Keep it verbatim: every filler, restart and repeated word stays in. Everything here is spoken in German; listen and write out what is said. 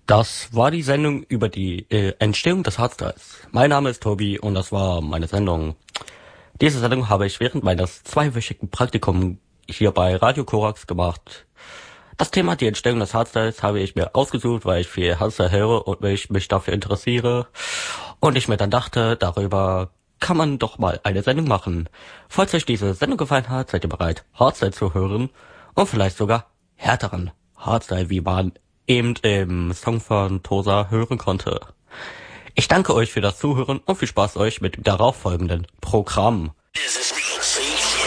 Das war die Sendung über die äh, Entstehung des Hardstyles. Mein Name ist Tobi und das war meine Sendung. Diese Sendung habe ich während meines zweiwöchigen Praktikums hier bei Radio Korax gemacht. Das Thema die Entstehung des Hardstyles habe ich mir ausgesucht, weil ich viel Hardstyle höre und mich, mich dafür interessiere. Und ich mir dann dachte, darüber kann man doch mal eine Sendung machen. Falls euch diese Sendung gefallen hat, seid ihr bereit, Hardstyle zu hören und vielleicht sogar härteren Hardstyle, wie man eben im Song von Tosa hören konnte. Ich danke euch für das Zuhören und viel Spaß euch mit dem darauffolgenden Programm.